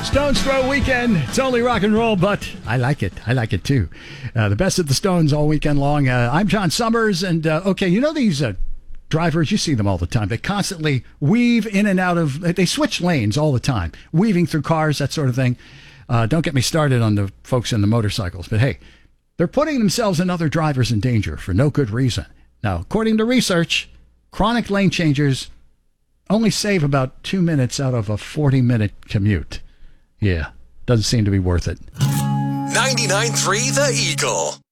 Stones Throw Weekend. It's only rock and roll, but I like it. I like it too. The best of the Stones all weekend long. I'm John Summers, and okay, you know these drivers, you see them all the time. They constantly weave in and out of, they switch lanes all the time, weaving through cars, that sort of thing. Don't get me started on the folks in the motorcycles, but hey, they're putting themselves and other drivers in danger for no good reason. Now, according to research, chronic lane changers only save about 2 minutes out of a 40-minute commute. Yeah, doesn't seem to be worth it. 99.3 The Eagle.